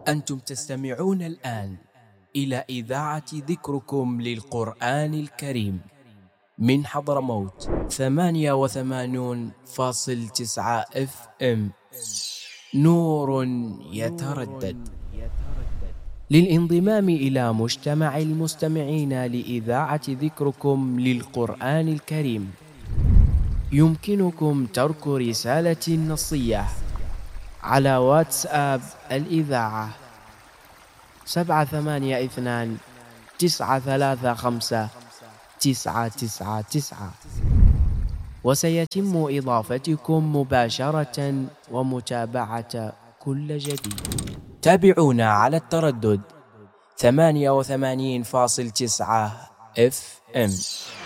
أنتم تستمعون الآن إلى إذاعة ذكركم للقرآن الكريم من حضرموت 88.9 FM. نور يتردد. للانضمام إلى مجتمع المستمعين لإذاعة ذكركم للقرآن الكريم يمكنكم ترك رسالة نصية على واتساب الإذاعة 782-935-999، وسيتم إضافتكم مباشرة ومتابعة كل جديد. تابعونا على التردد 88.9 FM.